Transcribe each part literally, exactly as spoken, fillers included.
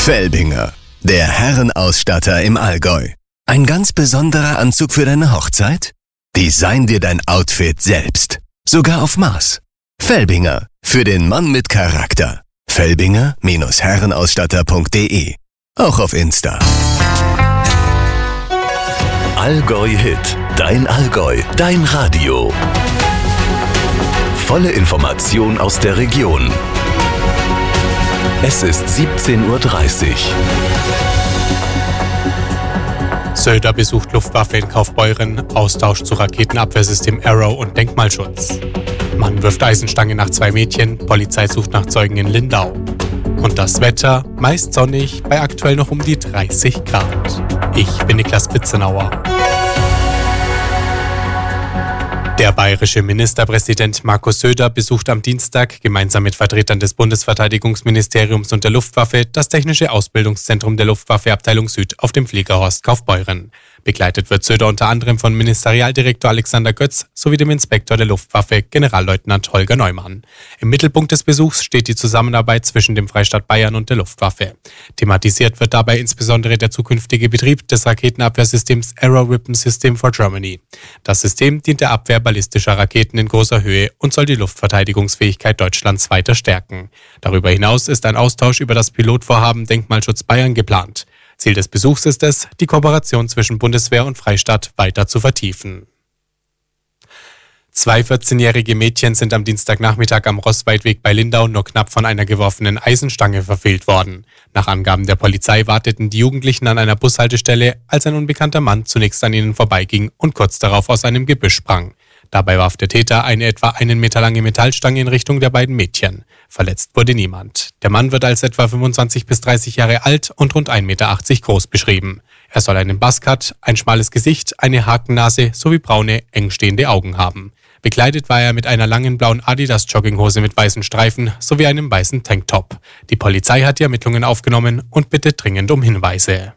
Felbinger, der Herrenausstatter im Allgäu. Ein ganz besonderer Anzug für deine Hochzeit? Design dir dein Outfit selbst. Sogar auf Maß. Felbinger, für den Mann mit Charakter. Felbinger Herrenausstatter punkt de. Auch auf Insta. Allgäu Hit. Dein Allgäu. Dein Radio. Volle Information aus der Region. Es ist siebzehn Uhr dreißig. Söder besucht Luftwaffe in Kaufbeuren, Austausch zu Raketenabwehrsystem Arrow und Denkmalschutz. Mann wirft Eisenstange nach zwei Mädchen, Polizei sucht nach Zeugen in Lindau. Und das Wetter, meist sonnig, bei aktuell noch um die dreißig Grad. Ich bin Niklas Bitzenauer. Der bayerische Ministerpräsident Markus Söder besucht am Dienstag gemeinsam mit Vertretern des Bundesverteidigungsministeriums und der Luftwaffe das Technische Ausbildungszentrum der Luftwaffe Abteilung Süd auf dem Fliegerhorst Kaufbeuren. Begleitet wird Söder unter anderem von Ministerialdirektor Alexander Götz sowie dem Inspektor der Luftwaffe Generalleutnant Holger Neumann. Im Mittelpunkt des Besuchs steht die Zusammenarbeit zwischen dem Freistaat Bayern und der Luftwaffe. Thematisiert wird dabei insbesondere der zukünftige Betrieb des Raketenabwehrsystems Arrow Weapon System for Germany. Das System dient der Abwehr ballistischer Raketen in großer Höhe und soll die Luftverteidigungsfähigkeit Deutschlands weiter stärken. Darüber hinaus ist ein Austausch über das Pilotvorhaben Denkmalschutz Bayern geplant. Ziel des Besuchs ist es, die Kooperation zwischen Bundeswehr und Freistaat weiter zu vertiefen. Zwei vierzehnjährige Mädchen sind am Dienstagnachmittag am Rossweidweg bei Lindau nur knapp von einer geworfenen Eisenstange verfehlt worden. Nach Angaben der Polizei warteten die Jugendlichen an einer Bushaltestelle, als ein unbekannter Mann zunächst an ihnen vorbeiging und kurz darauf aus einem Gebüsch sprang. Dabei warf der Täter eine etwa einen Meter lange Metallstange in Richtung der beiden Mädchen. Verletzt wurde niemand. Der Mann wird als etwa fünfundzwanzig bis dreißig Jahre alt und rund ein Meter achtzig groß beschrieben. Er soll einen Buzzcut, ein schmales Gesicht, eine Hakennase sowie braune, eng stehende Augen haben. Bekleidet war er mit einer langen blauen Adidas-Jogginghose mit weißen Streifen sowie einem weißen Tanktop. Die Polizei hat die Ermittlungen aufgenommen und bittet dringend um Hinweise.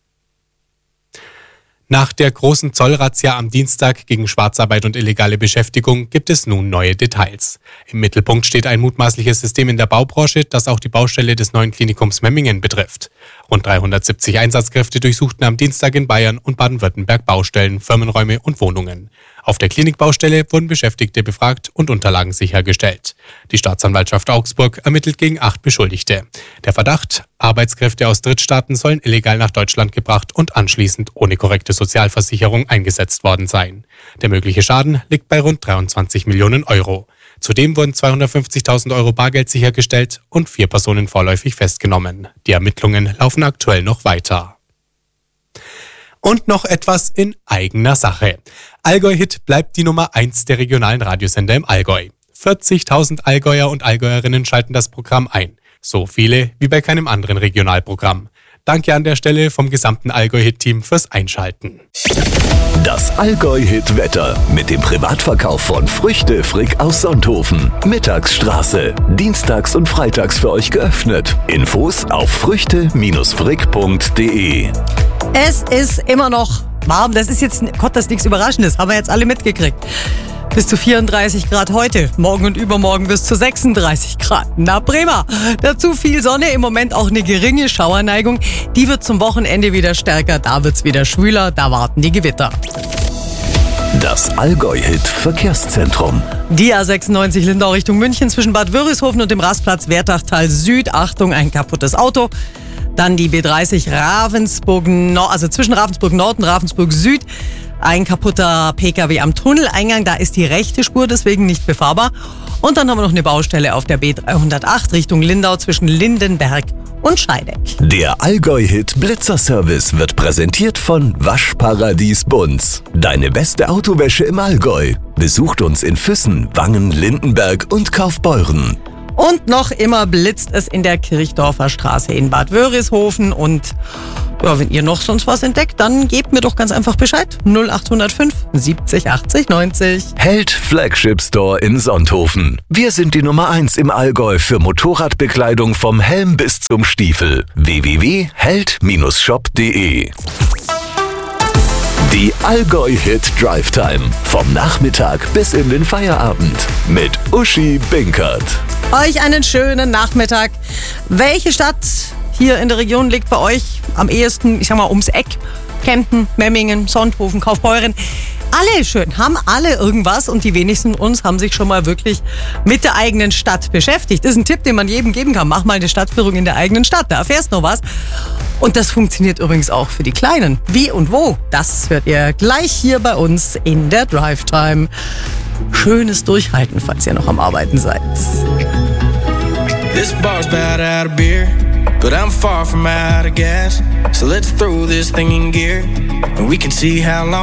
Nach der großen Zollrazzia am Dienstag gegen Schwarzarbeit und illegale Beschäftigung gibt es nun neue Details. Im Mittelpunkt steht ein mutmaßliches System in der Baubranche, das auch die Baustelle des neuen Klinikums Memmingen betrifft. Rund dreihundertsiebzig Einsatzkräfte durchsuchten am Dienstag in Bayern und Baden-Württemberg Baustellen, Firmenräume und Wohnungen. Auf der Klinikbaustelle wurden Beschäftigte befragt und Unterlagen sichergestellt. Die Staatsanwaltschaft Augsburg ermittelt gegen acht Beschuldigte. Der Verdacht: Arbeitskräfte aus Drittstaaten sollen illegal nach Deutschland gebracht und anschließend ohne korrekte Sozialversicherung eingesetzt worden sein. Der mögliche Schaden liegt bei rund dreiundzwanzig Millionen Euro. Zudem wurden zweihundertfünfzigtausend Euro Bargeld sichergestellt und vier Personen vorläufig festgenommen. Die Ermittlungen laufen aktuell noch weiter. Und noch etwas in eigener Sache. Allgäu-Hit bleibt die Nummer eins der regionalen Radiosender im Allgäu. vierzigtausend Allgäuer und Allgäuerinnen schalten das Programm ein. So viele wie bei keinem anderen Regionalprogramm. Danke an der Stelle vom gesamten Allgäu-Hit-Team fürs Einschalten. Das Allgäu-Hit-Wetter mit dem Privatverkauf von Früchte Frick aus Sonthofen. Mittagsstraße. Dienstags und freitags für euch geöffnet. Infos auf früchte frick punkt de. Es ist immer noch warm. Das ist jetzt, Gott, das ist nichts Überraschendes. Haben wir jetzt alle mitgekriegt. Bis zu vierunddreißig Grad heute, morgen und übermorgen bis zu sechsunddreißig Grad. Na prima. Dazu viel Sonne, im Moment auch eine geringe Schauerneigung. Die wird zum Wochenende wieder stärker, da wird's wieder schwüler, da warten die Gewitter. Das Allgäu-Hit-Verkehrszentrum. Die A sechsundneunzig Lindau Richtung München zwischen Bad Wörishofen und dem Rastplatz Wertachtal Süd. Achtung, ein kaputtes Auto. Dann die B dreißig Ravensburg Nord, also zwischen Ravensburg Nord und Ravensburg Süd. Ein kaputter Pkw am Tunneleingang, da ist die rechte Spur deswegen nicht befahrbar. Und dann haben wir noch eine Baustelle auf der B dreihundertacht Richtung Lindau zwischen Lindenberg und Scheideck. Der Allgäu-Hit Blitzerservice wird präsentiert von Waschparadies Bunz. Deine beste Autowäsche im Allgäu. Besucht uns in Füssen, Wangen, Lindenberg und Kaufbeuren. Und noch immer blitzt es in der Kirchdorfer Straße in Bad Wörishofen. Und ja, wenn ihr noch sonst was entdeckt, dann gebt mir doch ganz einfach Bescheid. null acht null fünf siebzig achtzig neunzig. Held Flagship Store in Sonthofen. Wir sind die Nummer eins im Allgäu für Motorradbekleidung vom Helm bis zum Stiefel. w w w punkt held shop punkt de. Die Allgäu-Hit Drive Time. Vom Nachmittag bis in den Feierabend. Mit Uschi Binkert. Euch einen schönen Nachmittag. Welche Stadt hier in der Region liegt bei euch am ehesten, ich sag mal, ums Eck. Kempten, Memmingen, Sonthofen, Kaufbeuren. Alle schön, haben alle irgendwas und die wenigsten uns haben sich schon mal wirklich mit der eigenen Stadt beschäftigt. Das ist ein Tipp, den man jedem geben kann. Mach mal eine Stadtführung in der eigenen Stadt, da erfährst du noch was. Und das funktioniert übrigens auch für die Kleinen. Wie und wo, das hört ihr gleich hier bei uns in der Drive Time. Schönes Durchhalten, falls ihr noch am Arbeiten seid. This bar's bad out of beer, but I'm far from out of gas. So let's throw this thing in gear, and we can see how long